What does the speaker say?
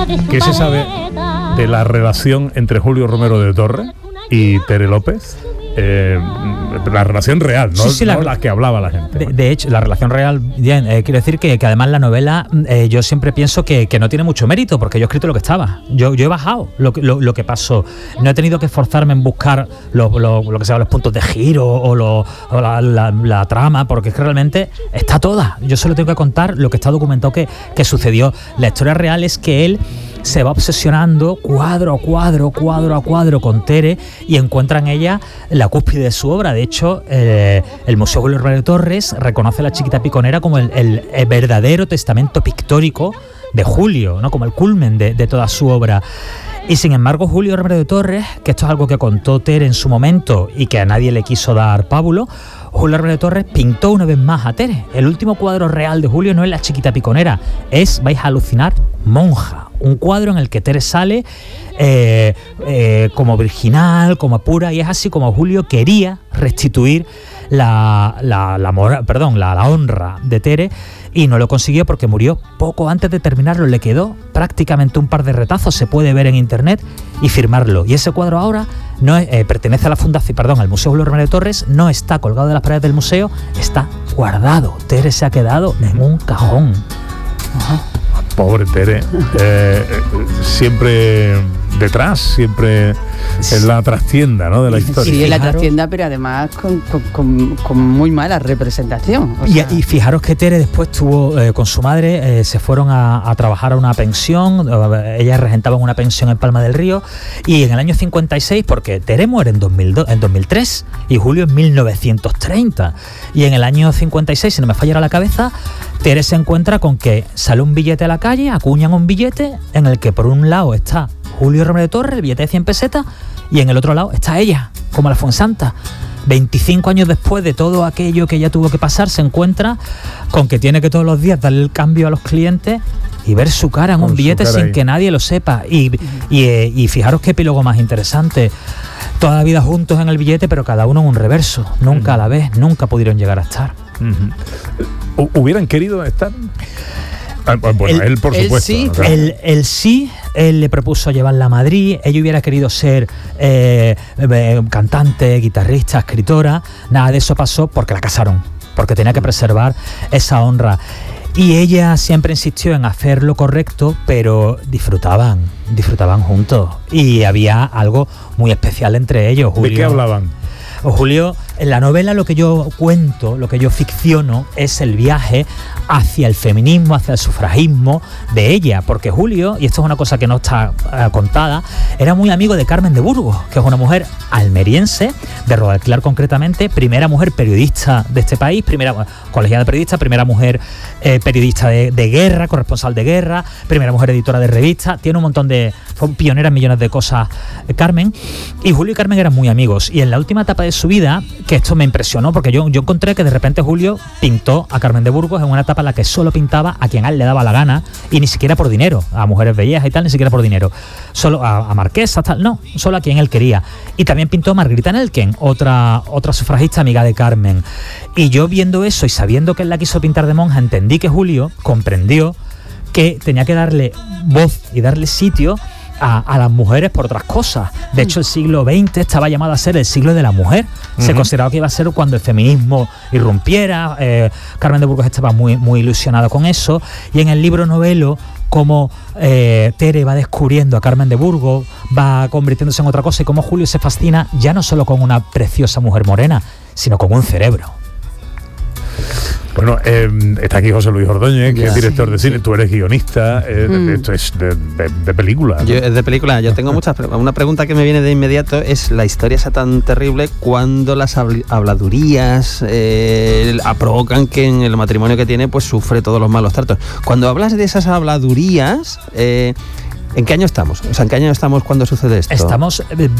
¿Qué se sabe de la relación entre Julio Romero de Torres y Tere López? La relación real, no, sí, no la que hablaba la gente. De hecho, la relación real, bien, quiero decir que además la novela, yo siempre pienso que no tiene mucho mérito, porque yo he escrito lo que estaba. Yo he bajado lo que pasó. No he tenido que esforzarme en buscar lo que se llama los puntos de giro o la trama, porque es que realmente está toda. Yo solo tengo que contar lo que está documentado que sucedió. La historia real es que él se va obsesionando cuadro a cuadro con Tere y encuentra en ella la cúspide de su obra. De hecho, el Museo Julio Romero de Torres reconoce a La Chiquita Piconera como el verdadero testamento pictórico de Julio, ¿no? Como el culmen de toda su obra. Y sin embargo, Julio Romero de Torres, que esto es algo que contó Tere en su momento y que a nadie le quiso dar pábulo, Julio Romero de Torres pintó una vez más a Tere. El último cuadro real de Julio no es La Chiquita Piconera, es, vais a alucinar, Monja. Un cuadro en el que Tere sale como virginal, como pura, y es así como Julio quería restituir la honra de Tere, y no lo consiguió porque murió poco antes de terminarlo. Le quedó prácticamente un par de retazos, se puede ver en internet y firmarlo. Y ese cuadro ahora no pertenece a la fundación, al Museo Julio Romero de Torres, no está colgado de las paredes del museo, está guardado. Tere se ha quedado en un cajón. Ajá. Pobre Tere, siempre detrás, siempre en la trastienda, ¿no?, de la historia. Sí, en la trastienda, pero además con muy mala representación. Y fijaros que Tere después tuvo con su madre, se fueron a trabajar a una pensión. Ellas regentaban una pensión en Palma del Río, y en el año 56, porque Tere muere en 2003 y Julio en 1930, y en el año 56, si no me fallara la cabeza, Tere se encuentra con que sale un billete a la calle, acuñan un billete en el que por un lado está Julio Romero de Torres, el billete de 100 pesetas, y en el otro lado está ella, como la Fuensanta. 25 años después de todo aquello que ella tuvo que pasar, se encuentra con que tiene que todos los días darle el cambio a los clientes y ver su cara en un billete sin que nadie lo sepa. Y fijaros qué epílogo más interesante. Toda la vida juntos en el billete, pero cada uno en un reverso, nunca a la vez, nunca pudieron llegar a estar. ¿Hubieran querido estar? Bueno, él por supuesto. Sí, ¿no? Él sí, él le propuso llevarla a Madrid. Ella hubiera querido ser cantante, guitarrista, escritora. Nada de eso pasó porque la casaron, porque tenía que preservar esa honra. Y ella siempre insistió en hacer lo correcto, pero disfrutaban juntos. Y había algo muy especial entre ellos. Julio, ¿de qué hablaban? Julio, en la novela lo que yo cuento, lo que yo ficciono es el viaje hacia el feminismo, hacia el sufragismo de ella, porque Julio, y esto es una cosa que no está contada, era muy amigo de Carmen de Burgos, que es una mujer almeriense, de Rodalquilar concretamente, primera mujer periodista de este país, primera colegiada de periodistas, primera mujer periodista de guerra, corresponsal de guerra, primera mujer editora de revistas, tiene un montón de... fue pionera en millones de cosas, Carmen, y Julio y Carmen eran muy amigos, y en la última etapa de su vida, que esto me impresionó, porque yo encontré que de repente Julio pintó a Carmen de Burgos en una etapa en la que solo pintaba a quien a él le daba la gana, y ni siquiera por dinero, a mujeres bellas y tal, ni siquiera por dinero, solo a marquesas, tal, no, solo a quien él quería. Y también pintó a Margarita Nelken, otra sufragista amiga de Carmen. Y yo viendo eso y sabiendo que él la quiso pintar de monja, entendí que Julio comprendió que tenía que darle voz y darle sitio a las mujeres por otras cosas. De hecho, el siglo XX estaba llamado a ser el siglo de la mujer. Se consideraba que iba a ser cuando el feminismo irrumpiera. Carmen de Burgos estaba muy, muy ilusionada con eso. Y en el libro novelo, cómo Tere va descubriendo a Carmen de Burgos, va convirtiéndose en otra cosa, y cómo Julio se fascina ya no solo con una preciosa mujer morena, sino con un cerebro. Bueno, está aquí José Luis Ordóñez, que es director de cine. Tú eres guionista. Esto es de película, ¿no? Es de película. Yo tengo muchas. Una pregunta que me viene de inmediato es la historia esa tan terrible cuando las habladurías provocan que en el matrimonio que tiene pues sufre todos los malos tratos. Cuando hablas de esas habladurías, ¿en qué año estamos? O sea, ¿en qué año estamos cuando sucede esto? Estamos